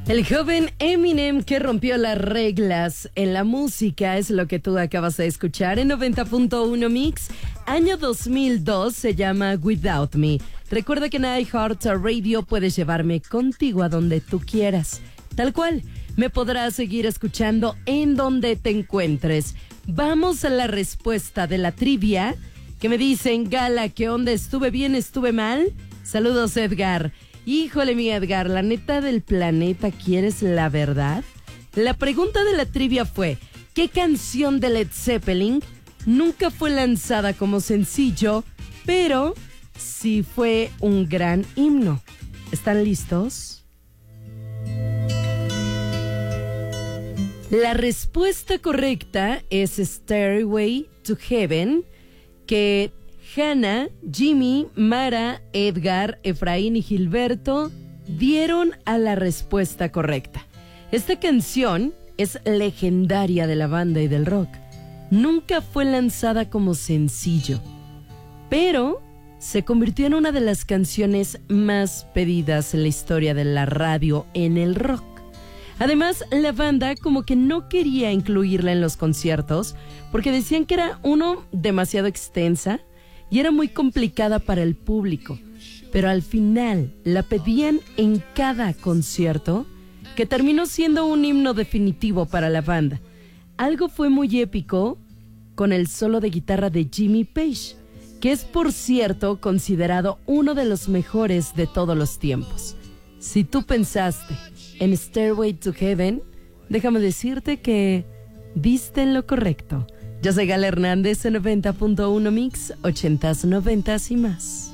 El joven Eminem que rompió las reglas en la música es lo que tú acabas de escuchar en 90.1 Mix. Año 2002, se llama Without Me. Recuerda que en iHeartRadio puedes llevarme contigo a donde tú quieras. Tal cual, me podrás seguir escuchando en donde te encuentres. Vamos a la respuesta de la trivia que me dicen, Gala, ¿qué onda? ¿Estuve bien? ¿Estuve mal? Saludos, Edgar. Híjole, mi Edgar, la neta del planeta, ¿quieres la verdad? La pregunta de la trivia fue, ¿qué canción de Led Zeppelin nunca fue lanzada como sencillo, pero sí fue un gran himno? ¿Están listos? La respuesta correcta es Stairway to Heaven, que Hannah, Jimmy, Mara, Edgar, Efraín y Gilberto dieron a la respuesta correcta. Esta canción es legendaria de la banda y del rock. Nunca fue lanzada como sencillo, pero se convirtió en una de las canciones más pedidas en la historia de la radio en el rock. Además, la banda como que no quería incluirla en los conciertos porque decían que era, uno, demasiado extensa, y era muy complicada para el público, pero al final la pedían en cada concierto, que terminó siendo un himno definitivo para la banda. Algo fue muy épico con el solo de guitarra de Jimmy Page, que es, por cierto, considerado uno de los mejores de todos los tiempos. Si tú pensaste en Stairway to Heaven, déjame decirte que diste en lo correcto. Yo soy Gala Hernández en 90.1 Mix, 80s, 90s y más.